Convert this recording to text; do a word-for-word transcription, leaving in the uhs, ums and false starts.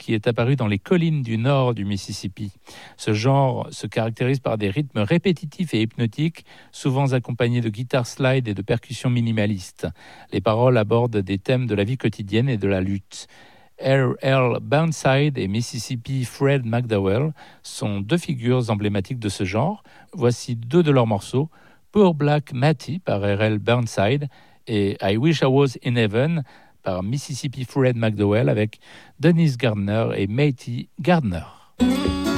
qui est apparu dans les collines du nord du Mississippi. Ce genre se caractérise par des rythmes répétitifs et hypnotiques, souvent accompagnés de guitare slide et de percussions minimalistes. Les paroles abordent des thèmes de la vie quotidienne et de la lutte. R L Burnside et Mississippi Fred McDowell sont deux figures emblématiques de ce genre. Voici deux de leurs morceaux, Poor Black Matty par R L Burnside et I Wish I Was in Heaven par Mississippi Fred McDowell avec Dennis Gardner et Matty Gardner.